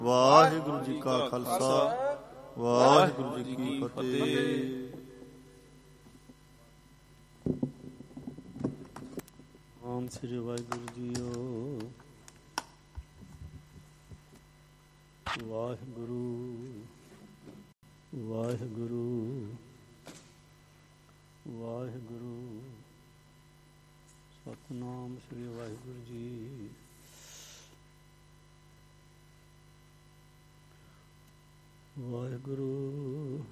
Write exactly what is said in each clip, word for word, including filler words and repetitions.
ਵਾਹਿਗੁਰੂ ਜੀ ਕਾ ਖਾਲਸਾ, ਵਾਹਿਗੁਰੂ ਜੀ ਕੀ ਫਤਿਹ। ਓਮ ਸ੍ਰੀ ਵਾਹਿਗੁਰੂ ਜੀਓ। ਵਾਹਿਗੁਰੂ ਵਾਹਿਗੁਰੂ ਵਾਹਿਗੁਰੂ। ਸਤਿਨਾਮ ਸ੍ਰੀ ਵਾਹਿਗੁਰੂ ਜੀ। ਵਾਹਿਗੁਰੂ।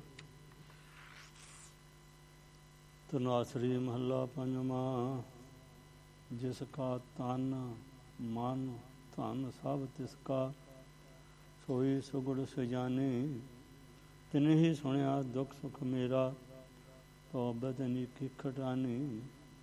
ਧਨਾਸਰੀ ਮਹੱਲਾ ਪੰਜਵਾਂ। ਜਿਸ ਕਾ ਤਨ ਮਨ ਧਨ ਸਭ ਤਿਸ ਕਾ, ਸੋਈ ਸੁਗੜ ਸੁਜਾਨੀ। ਤਿਨ ਹੀ ਸੁਣਿਆ ਦੁੱਖ ਸੁਖ ਮੇਰਾ, ਤੋਬਤ ਨੀਕੀ ਖਟਾਨੀ।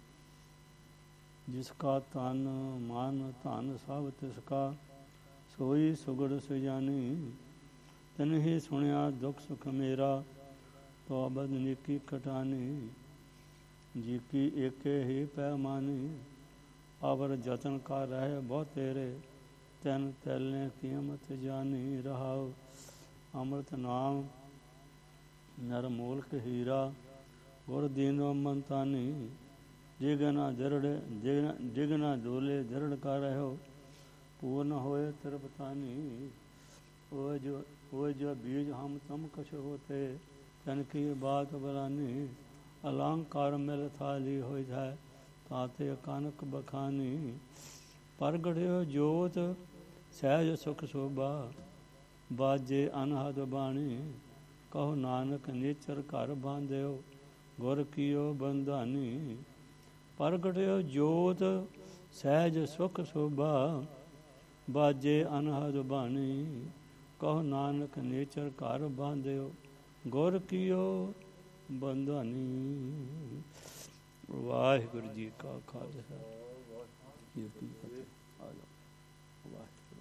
ਜਿਸ ਕਾ ਤਨ ਮਨ ਧਨ ਸਭ ਤਿਸ ਕਾ, ਸੋਈ ਸੁਗੜ ਸੁਜਾਨੀ। ਤਿਨ ਹੀ ਸੁਣਿਆ ਦੁੱਖ ਸੁਖ ਮੇਰਾ, ਤੋਬਤ ਨੀਕੀ ਖਟਾਨੀ। ਜੀ ਕੀ ਏਕੇ ਹੀ ਪੈਮਾਨੀ, ਅਵਰ ਜਤਨ ਕਰ ਰਹੇ ਬਹੁ ਤੇਰੇ। ਤਿਨ ਤੈਲੇ ਕੀਮਤ ਜਾਨੀ ਰਹਾਉ। ਅੰਮ੍ਰਿਤ ਨਾਮ ਨਰ ਮੂਲਕ ਹੀਰਾ, ਗੁਰ ਦੀਨੋ ਮੰਤਾਨੀ। ਜਿਗਨਾ ਦਰੜ ਜਿਗਨਾ ਡੋਲੇ ਦਰੜ ਕਰ ਰਹਿਓ, ਪੂਰਨ ਹੋਏ ਤਿਰਪਤਾਨੀ। ਉਹ ਜੋ ਉਹ ਜੋ ਬੀਜ ਹਮ ਤਮ ਕਛ ਹੋਤੇ, ਤਨ ਕੀ ਬਾਤ ਬਰਾਨੀ। ਅਲੰਕਾਰ ਮਿਲ ਥਾਲੀ ਹੋਈ ਜਾਏ, ਤਾਤੇ ਕਨਕ ਬਖਾਨੀ। ਪ੍ਰਗਟਿਓ ਜੋਤ ਸਹਿਜ ਸੁਖ ਸੋਭਾ, ਬਾਜੇ ਅਨਹਦ ਬਾਣੀ। ਕਹੋ ਨਾਨਕ ਨੀਚਰ ਘਰ ਬਾਂਧਿਓ, ਗੁਰ ਕੀਓ ਬੰਧਾਨੀ। ਪ੍ਰਗਟਿਓ ਜੋਤ ਸਹਿਜ ਸੁਖ ਸੋਭਾ, ਬਾਜੇ ਅਨਹਦ ਬਾਣੀ। ਕਹੋ ਨਾਨਕ ਨੀਚਰ ਘਰ ਬਾਂਧਿਓ, ਗੁਰ ਕੀਓ ਬੰਧਾਨੀ। ਵਾਹਿਗੁਰੂ ਜੀ ਕਾ ਖਾਲਸਾ, ਜੀ ਕੀ ਫਤਿਹ। ਆ ਜਾਓ। ਵਾਹਿਗੁਰੂ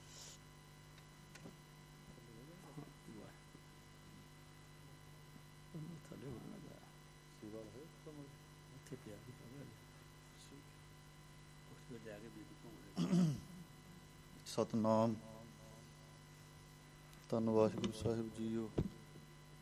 ਥੱਲੇ ਹੋਣ ਲੱਗਾ ਇੱਥੇ ਪਿਆ ਵੀ ਜਾ ਕੇ ਬੀਬੀ। ਸਤਿਨਾਮ। ਧੰਨ ਵਾਹਿਗੁਰੂ ਸਾਹਿਬ ਜੀਓ।